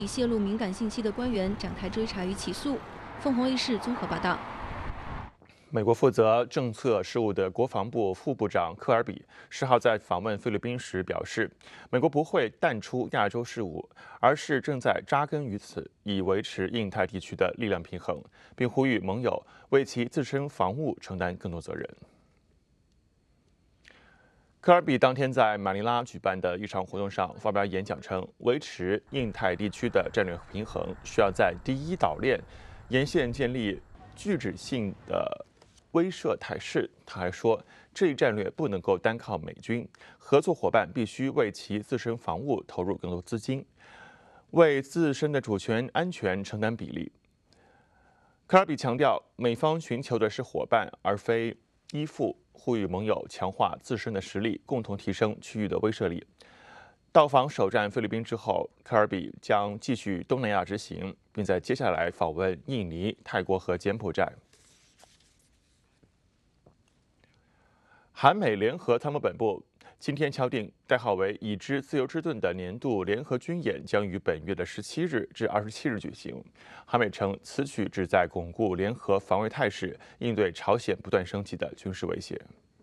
泄露敏感信息的官员展开追查与起诉。凤凰卫视综合报道。 美国负责政策事务的国防部副部长科尔比10号在访问菲律宾时表示，美国不会淡出亚洲事务，而是正在扎根于此，以维持印太地区的力量平衡，并呼吁盟友为其自身防务承担更多责任。科尔比当天在马尼拉举办的一场活动上发表演讲称，维持印太地区的战略平衡需要在第一岛链沿线建立具体性的威慑态势。他还说，这一战略不能够单靠美军，合作伙伴必须为其自身防务投入更多资金，为自身的主权安全承担比例。科尔比强调，美方寻求的是伙伴，而非依附，呼吁盟友强化自身的实力，共同提升区域的威慑力。到访首站菲律宾之后，科尔比将继续东南亚之行，并在接下来访问印尼、泰国和柬埔寨。韩美联合参谋本部今天敲定，代号为“已知自由之盾”的年度联合军演将于本月的17日至27日举行。韩美称，此举旨在巩固联合防卫态势，应对朝鲜不断升级的军事威胁。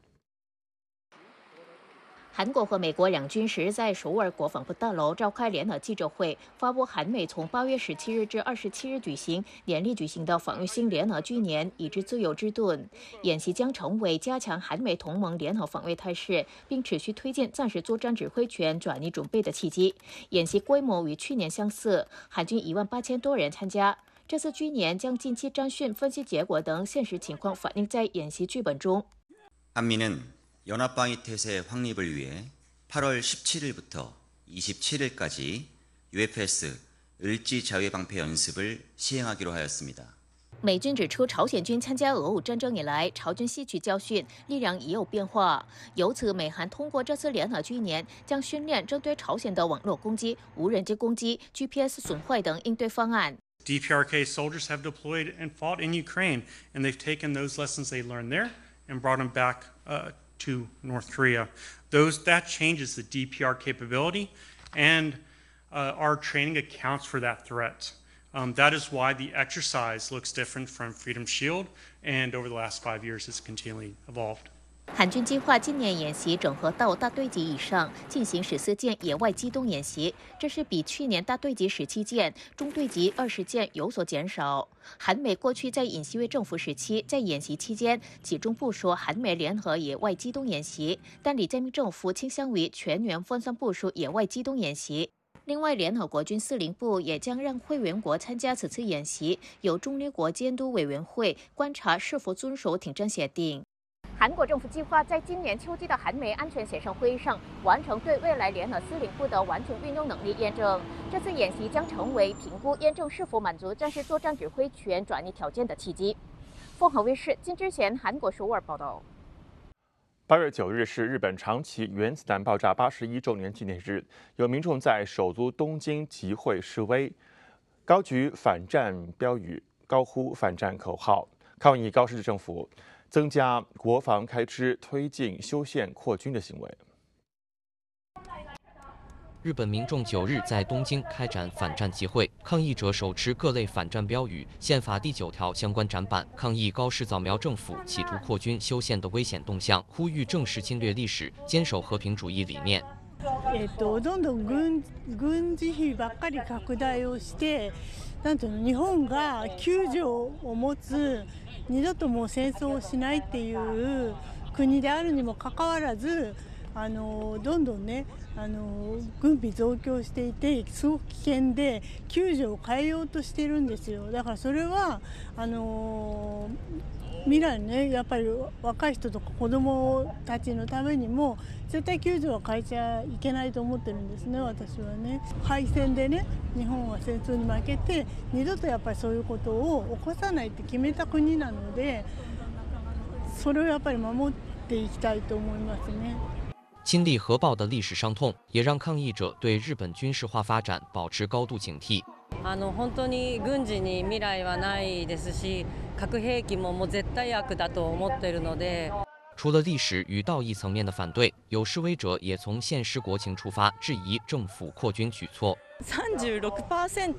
韩国和美国两军10日在首尔国防部大楼召开联合记者会，发布韩美从8月17日至27日连例举行的防御性联合军演“已知自由之盾”。演习将成为加强韩美同盟联合防卫态势，并持续推进战时作战指挥权转移准备的契机。演习规模与去年相似，韩军18000多人参加。这次军演将近期战训分析结果等现实情况反映在演习剧本中。 한미는 연합방위태세 확립을 위해 8월 17일부터 27일까지 UFS 을지자유방패 연습을 시행하기로 하였습니다. 美军指出，朝鲜军参加俄乌战争以来，朝军吸取教训，力量已有变化。由此，美韩通过这次联合军演，将训练针对朝鲜的网络攻击、无人机攻击、GPS 损坏等应对方案。 DPRK soldiers have deployed and fought in Ukraine, and they've taken those lessons they learned there and brought them back to North Korea. That changes the DPR capability, and our training accounts for that threat. That is why the exercise looks different from Freedom Shield, and over the last 5 years has continually evolved. 韩军计划今年演习整合到大队级以上，进行14件野外机动演习，这是比去年大队级17件、中队级20件有所减少。韩美过去在尹锡悦政府时期，在演习期间集中部署韩美联合野外机动演习，但李在明政府倾向于全员分散部署野外机动演习。另外，联合国军司令部也将让会员国参加此次演习，由中立国监督委员会观察是否遵守停战协定。韩国政府计划在今年秋季的韩美安全协商会议上完成对未来联合司令部的完全运用能力验证。这次演习将成为评估验证是否满足战时作战指挥权转移条件的契机。凤凰卫视金之贤韩国首尔报道。 8月9日是日本长崎原子弹爆炸81周年纪念日，有民众在首都东京集会示威，高举反战标语，高呼反战口号，抗议高市政府增加国防开支，推进修宪扩军的行为。 日本民众9日在东京开展反战集会，抗议者手持各类反战标语、宪法第9条相关展板，抗议高市早苗政府企图扩军修宪的危险动向，呼吁正视侵略历史，坚守和平主义理念。 どんどん軍事費ばっかり拡大をして、なんていうの、日本が9条を持つ二度ともう戦争をしないっていう国であるにもかかわらず、どんどんね軍備増強していてすごく危険で9条を変えようとしてるんですよ。だからそれは未来ね、やっぱり若い人とか子どもたちのためにも絶対9条は変えちゃいけないと思ってるんですね、私はね。敗戦でね、日本は戦争に負けて二度とやっぱりそういうことを起こさないって決めた国なので、それをやっぱり守っていきたいと思いますね。 亲历核爆的历史伤痛，也让抗议者对日本军事化发展保持高度警惕。 本当に軍事に未来はないですし、核兵器ももう絶対悪だと思っているので。 除了历史与道义层面的反对，有示威者也从现实国情出发，质疑政府扩军举措。 36%